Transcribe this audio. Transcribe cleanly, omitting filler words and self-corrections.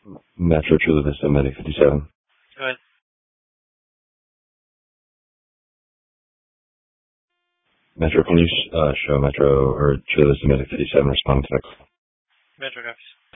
Metro Chula Vista, Medic 57. Go ahead. Metro, can you show Metro or Chula Vista, Medic 57 responding to that call? Metro copies.